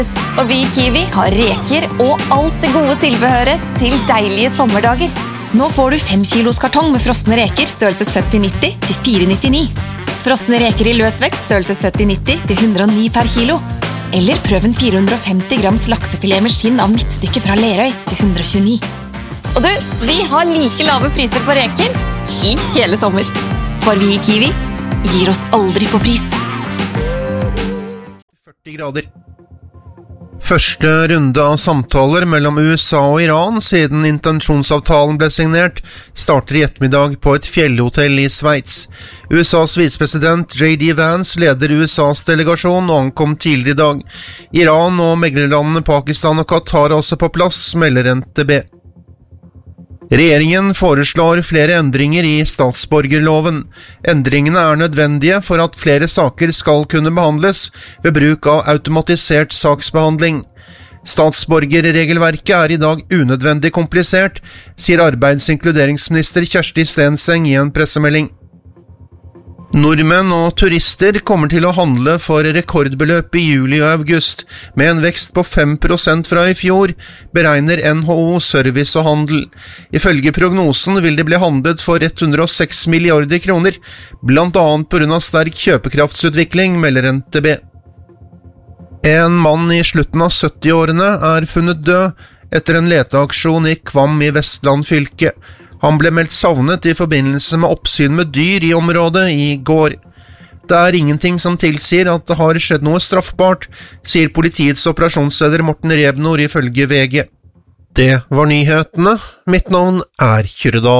Og vi i Kiwi har reker og alt det gode tilbehøret til deilige sommerdager. Nå får du 5 kilos kartong med frosne reker størrelse 70-90 til 4,99. Frosne reker i løsvekt størrelse 70-90 til 109 per kilo. Eller prøv en 450 grams laksefilet med skinn av midtstykke fra Lerøy til 129. Og du, vi har like lave priser på reker i hele sommer. For vi i Kiwi gir oss aldri på pris. 40 grader. Første runde av samtaler mellom USA og Iran siden intensjonsavtalen ble signert starter i ettermiddag på et fjellhotell i Sveits. USAs vicepresident J.D. Vance leder USAs delegasjon og ankom tidligere i dag. Iran og meglerlandene Pakistan og Qatar er også på plass, melder NTB. Regjeringen foreslår flere endringer i statsborgerloven. Endringene er nødvendige for at flere saker skal kunne behandles ved bruk av automatisert saksbehandling. Statsborgerregelverket er i dag unødvendig komplisert, sier arbeidsinkluderingsminister Kjersti Stenseng i en pressemelding. Nordmenn og turister kommer til å handle for rekordbeløp i juli og august, med en vekst på 5% fra i fjor, beregner NHO Service og Handel. Ifølge prognosen vil det bli handlet for 106 milliarder kroner, blant annet på grunn av sterk kjøpekraftsutvikling, melder NTB. En mann i slutten av 70-årene er funnet død etter en leteaksjon i Kvam i Vestland fylke. Han ble meldt savnet i forbindelse med oppsyn med dyr i området i går. Det er ingenting som tilsier at det har skjedd noe straffbart, sier politiets operasjonsleder Morten Rebnor ifølge VG. Det var nyhetene. Mitt navn er Kyrre Dahl.